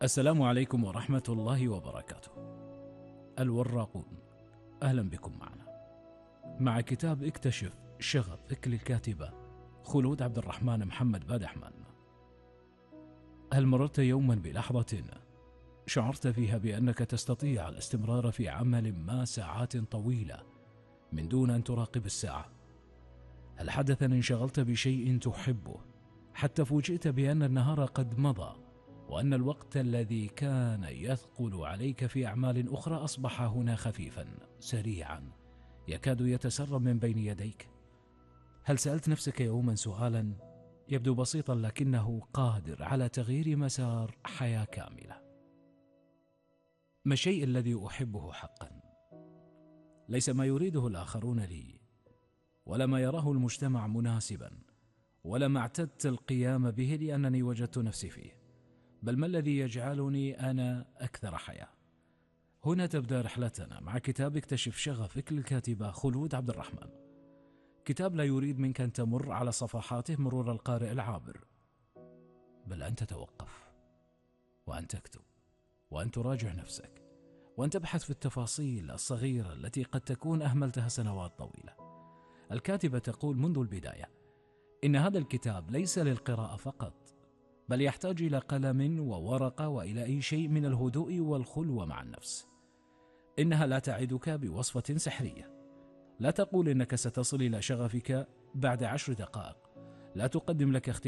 السلام عليكم ورحمة الله وبركاته. الوراقون، أهلا بكم معنا مع كتاب اكتشف شغفك للكاتبة خلود عبد الرحمن محمد بادحمان. هل مررت يوما بلحظة شعرت فيها بأنك تستطيع الاستمرار في عمل ما ساعات طويلة من دون أن تراقب الساعة؟ هل حدث أن انشغلت بشيء تحبه حتى فوجئت بأن النهار قد مضى، وأن الوقت الذي كان يثقل عليك في أعمال أخرى أصبح هنا خفيفا سريعا يكاد يتسرب من بين يديك؟ هل سألت نفسك يوما سؤالا يبدو بسيطا لكنه قادر على تغيير مسار حياة كاملة؟ ما الشيء الذي أحبه حقا؟ ليس ما يريده الآخرون لي، ولا ما يراه المجتمع مناسبا، ولا ما اعتدت القيام به لأنني وجدت نفسي فيه، بل ما الذي يجعلني أنا أكثر حياة. هنا تبدأ رحلتنا مع كتاب اكتشف شغفك للكاتبة خلود عبد الرحمن. كتاب لا يريد منك أن تمر على صفحاته مرور القارئ العابر، بل أن تتوقف وأن تكتب وأن تراجع نفسك وأن تبحث في التفاصيل الصغيرة التي قد تكون أهملتها سنوات طويلة. الكاتبة تقول منذ البداية إن هذا الكتاب ليس للقراءة فقط، بل يحتاج إلى قلم وورقة وإلى أي شيء من الهدوء والخلوة مع النفس. إنها لا تعدك بوصفة سحرية، لا تقول إنك ستصل إلى شغفك بعد 10 دقائق، لا تقدم لك